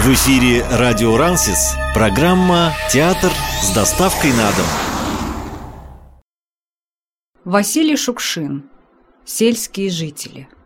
В эфире радио Рансис, программа «Театр с доставкой на дом». Василий Шукшин. Сельские жители.